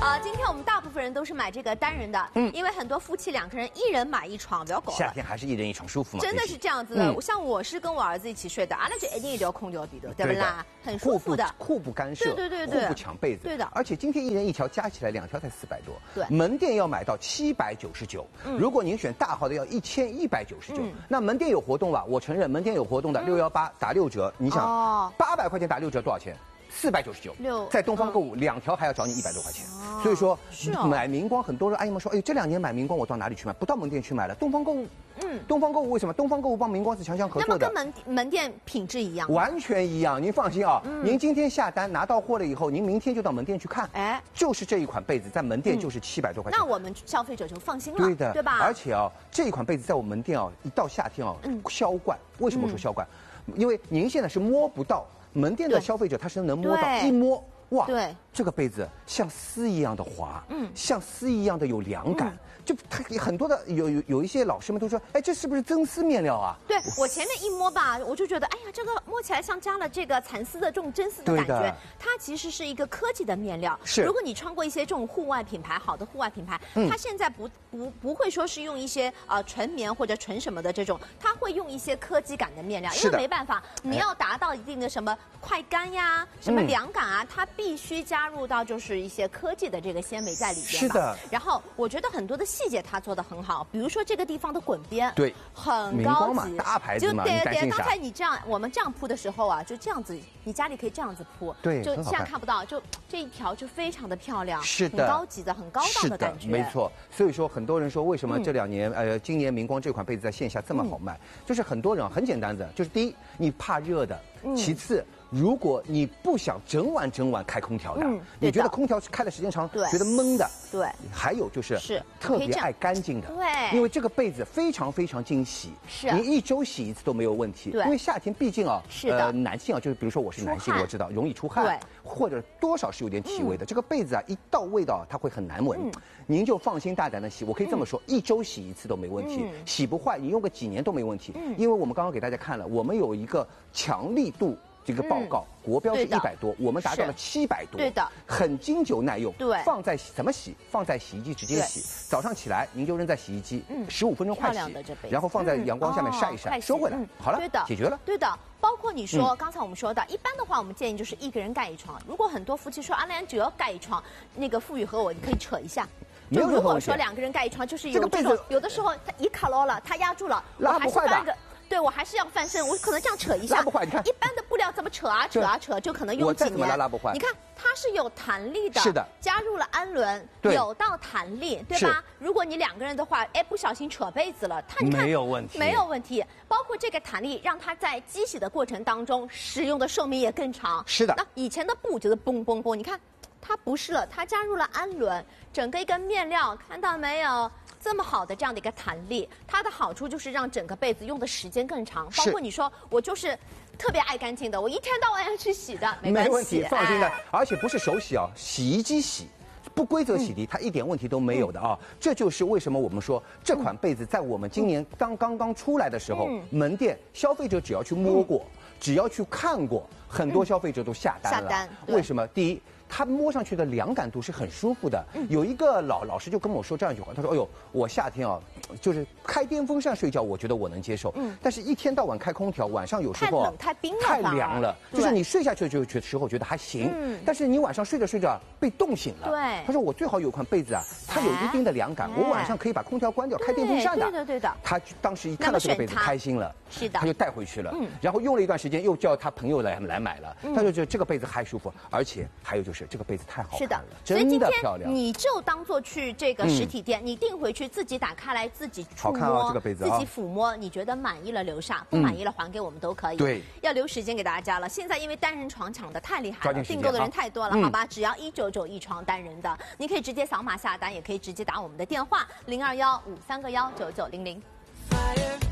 今天我们大部分人都是买这个单人的，因为很多夫妻2个人一人买一床比较够了。 夏天还是一人一床舒服嘛？ 真的是这样子的。像我是跟我儿子一起睡的，阿拉就一定要空调底的，对不啦？很舒服的， 互不干涉， 对， 互不抢被子， 对的。 而且今天一人一条，加起来2条才400多， 对。 门店要买到799，如果您选大号的要1199，那门店有活动吧？我承认门店有活动的618打6折，你想800块钱打6折多少钱？499，在东方购物2条还要找你100多块钱，所以说买明光，很多人阿姨们说，哎，这2年买明光我到哪里去买？不到门店去买了，东方购物。东方购物为什么？东方购物帮明光是强合作的， 那么跟门店品质一样， 完全一样。您放心啊，您今天下单拿到货了以后，您明天就到门店去看，哎，就是这一款被子在门店就是700多块钱， 那我们消费者就放心了， 对的， 对吧？ 而且啊，这一款被子在我们门店啊，一到夏天啊，销冠。为什么说销冠？因为您现在是摸不到。门店的消费者他是能摸到，一摸哇，对，这个被子像丝一样的滑，像丝一样的有凉感，就它很多的有一些老师们都说，哎，这是不是真丝面料啊？ 对我前面一摸吧，我就觉得，哎呀，这个摸起来像加了这个蚕丝的这种真丝的感觉，它其实是一个科技的面料。是，如果你穿过一些这种户外品牌，好的户外品牌，它现在不会说是用一些纯棉或者纯什么的这种，它会用一些科技感的面料，因为没办法，你要达到一定的什么快干呀、什么凉感啊，它必须加入到就是一些科技的这个纤维在里边。是的。然后我觉得很多的细节它做得很好，比如说这个地方的滚边，对，很高级， 大牌子嘛， 对，刚才你这样我们这样铺的时候啊，就这样子，你家里可以这样子铺，对，就现在看不到，就这一条就非常的漂亮，是的，很高级的，很高档的感觉， 没错。所以说很多人说为什么这2年今年明光这款被子在线下这么好卖，就是很多人很简单的，就是第一你怕热的，其次。如果你不想整晚开空调的，你觉得空调开的时间长，觉得闷的，对，还有就是特别爱干净的，对，因为这个被子非常经洗，是，您1周洗1次都没有问题，对，因为夏天毕竟啊，男性啊，就是比如说我是男性，我知道容易出汗，对，或者多少是有点体味的，这个被子啊一到味道它会很难闻，您就放心大胆的洗，我可以这么说，1周洗1次都没问题，洗不坏，你用个几年都没问题，因为我们刚刚给大家看了，我们有一个强力度。这个报告国标是100多，我们达到了700多，对的，很经久耐用。对，放在怎么洗？放在洗衣机直接洗，早上起来您就扔在洗衣机，15分钟快洗，然后放在阳光下面晒一晒，收回来，好了，对的，解决了。 对的，包括你说刚才我们说的，一般的话我们建议就是1个人盖1床。如果很多夫妻说阿兰只要盖1床，那个傅宇和我你可以扯一下。就如果说2个人盖1床，就是有这种有的时候它一卡牢了，它压住了， 拉不坏的。 对，我还是要翻身，我可能这样扯一下。 拉不坏，你看。 一般的布料怎么扯啊，就可能用几年。 拉不坏。 你看，它是有弹力的。 是的。 加入了氨纶，有到弹力，对吧？如果你2个人的话，哎，不小心扯被子了，它你看没有问题。 没有问题。包括这个弹力，让它在机洗的过程当中使用的寿命也更长。 是的。 那以前的布就是嘣嘣嘣，你看。它不是了，它加入了氨纶，整个一个面料，看到没有？这么好的这样的一个弹力，它的好处就是让整个被子用的时间更长。包括你说我就是特别爱干净的，我一天到晚要去洗的，没问题，放心的。而且不是手洗啊，洗衣机洗。不规则洗涤，它一点问题都没有的啊！这就是为什么我们说这款被子在我们今年刚刚出来的时候，门店消费者只要去摸过，只要去看过，很多消费者都下单了。为什么？第一，它摸上去的凉感度是很舒服的。有一个老师就跟我说这样一句话，他说：“哎呦，我夏天啊，就是开电风扇睡觉，我觉得我能接受。但是一天到晚开空调，晚上有时候太冰了， 太凉了。就是你睡下去时候觉得还行，但是你晚上睡着被冻醒了。对，他说我最好有款被子啊，它有一定的凉感，我晚上可以把空调关掉，开电风扇的。对的。他当时一看到这个被子开心了，是的，他就带回去了。然后用了一段时间，又叫他朋友来买了。他就觉得这个被子还舒服，而且还有就是这个被子太好看了，真的漂亮。 你就当做去这个实体店，你订回去自己打开来，自己触摸， 这个被子自己抚摸，你觉得满意了留下，不满意了还给我们都可以。对，要留时间给大家了。现在因为单人床抢的太厉害了，订购的人太多了，好吧？只要199一床单人的，你可以直接扫码下单，也可以直接打我们的电话0215319900。